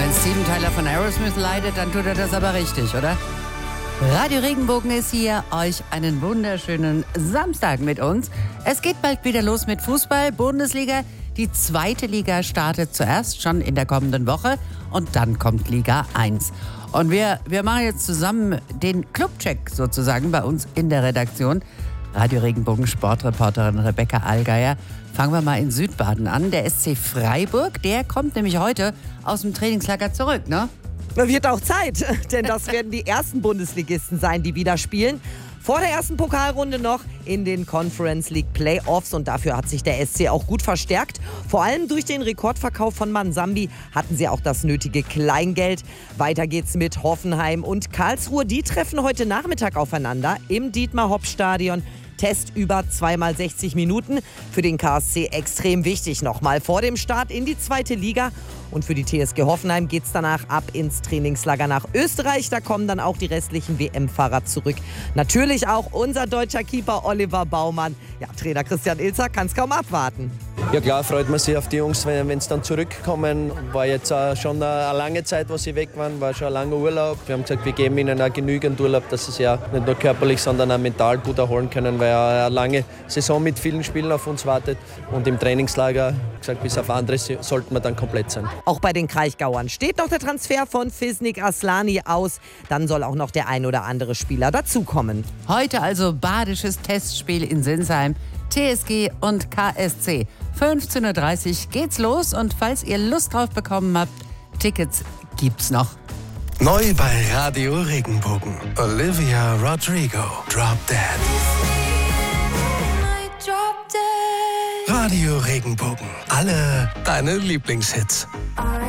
Wenn Steven Tyler von Aerosmith leidet, dann tut er das aber richtig, oder? Radio Regenbogen ist hier, euch einen wunderschönen Samstag mit uns. Es geht bald wieder los mit Fußball, Bundesliga. Die zweite Liga startet zuerst schon in der kommenden Woche und dann kommt Liga 1. Und wir machen jetzt zusammen den Clubcheck sozusagen bei uns in der Redaktion. Radio Regenbogen Sportreporterin Rebecca Allgeier. Fangen wir mal in Südbaden an. Der SC Freiburg, der kommt nämlich heute aus dem Trainingslager zurück, ne? Wird auch Zeit, denn das werden die ersten Bundesligisten sein, die wieder spielen. Vor der ersten Pokalrunde noch in den Conference League Playoffs und dafür hat sich der SC auch gut verstärkt. Vor allem durch den Rekordverkauf von Mansambi hatten sie auch das nötige Kleingeld. Weiter geht's mit Hoffenheim und Karlsruhe. Die treffen heute Nachmittag aufeinander im Dietmar-Hopp-Stadion. Test über 2x60 Minuten. Für den KSC extrem wichtig nochmal vor dem Start in die zweite Liga. Und für die TSG Hoffenheim geht es danach ab ins Trainingslager nach Österreich. Da kommen dann auch die restlichen WM-Fahrer zurück. Natürlich auch unser deutscher Keeper Oliver Baumann. Ja, Trainer Christian Ilzer kann es kaum abwarten. Ja klar, freut man sich auf die Jungs, wenn sie dann zurückkommen. War jetzt schon eine lange Zeit, wo sie weg waren, war schon ein langer Urlaub. Wir haben gesagt, wir geben ihnen auch genügend Urlaub, dass sie sich ja nicht nur körperlich, sondern auch mental gut erholen können, weil eine lange Saison mit vielen Spielen auf uns wartet. Und im Trainingslager, gesagt, bis auf andere sollten wir dann komplett sein. Auch bei den Kraichgauern steht noch der Transfer von Fisnik Aslani aus. Dann soll auch noch der ein oder andere Spieler dazukommen. Heute also badisches Testspiel in Sinsheim. TSG und KSC. 15:30 Uhr geht's los und falls ihr Lust drauf bekommen habt, Tickets gibt's noch. Neu bei Radio Regenbogen. Olivia Rodrigo, Drop Dead. Radio Regenbogen. Alle deine Lieblingshits.